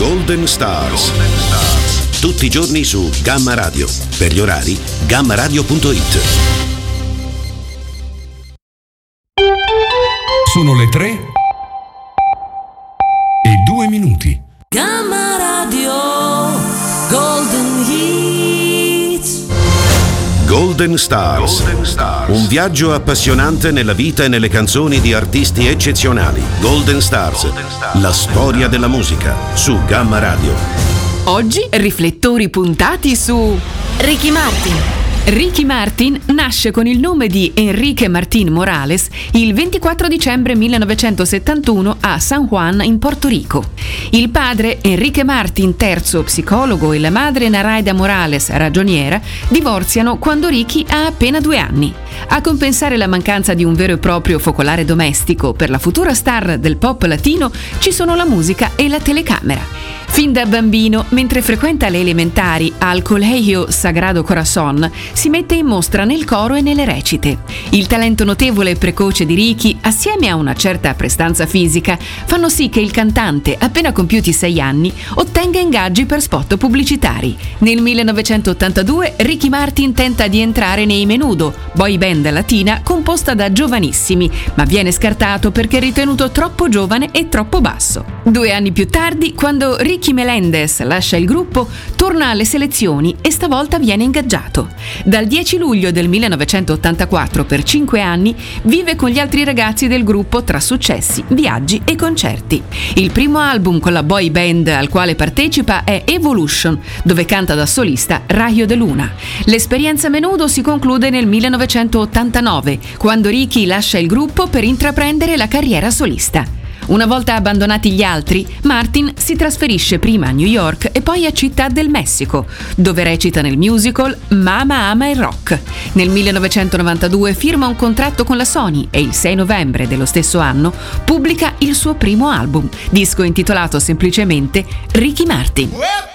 Golden Stars. Tutti i giorni su Gamma Radio. Per gli orari, gammaradio.it. Sono le 3:02. Gamma Radio Golden Hits. Golden Stars. Un viaggio appassionante nella vita e nelle canzoni di artisti eccezionali. Golden Stars. La storia della musica su Gamma Radio. Oggi riflettori puntati su Ricky Martin. Ricky Martin nasce con il nome di Enrique Martín Morales il 24 dicembre 1971 a San Juan in Porto Rico. Il padre, Enrique Martin, terzo psicologo, e la madre, Naraida Morales, ragioniera, divorziano quando Ricky ha appena 2 anni. A compensare la mancanza di un vero e proprio focolare domestico per la futura star del pop latino ci sono la musica e la telecamera. Fin da bambino, mentre frequenta le elementari al Colegio Sagrado Corazón, si mette in mostra nel coro e nelle recite. Il talento notevole e precoce di Ricky, assieme a una certa prestanza fisica, fanno sì che il cantante, appena compiuti 6 anni, ottenga ingaggi per spot pubblicitari. Nel 1982 Ricky Martin tenta di entrare nei Menudo, boy band latina composta da giovanissimi, ma viene scartato perché ritenuto troppo giovane e troppo basso. 2 anni più tardi, quando Ricky Melendez lascia il gruppo, torna alle selezioni e stavolta viene ingaggiato. Dal 10 luglio del 1984 per 5 anni vive con gli altri ragazzi del gruppo tra successi, viaggi e concerti. Il primo album con la boy band al quale partecipa è Evolution, dove canta da solista Rayo de Luna. L'esperienza Menudo si conclude nel 1989, quando Ricky lascia il gruppo per intraprendere la carriera solista. Una volta abbandonati gli altri, Martin si trasferisce prima a New York e poi a Città del Messico, dove recita nel musical Mama ama il rock. Nel 1992 firma un contratto con la Sony e il 6 novembre dello stesso anno pubblica il suo primo album, disco intitolato semplicemente Ricky Martin.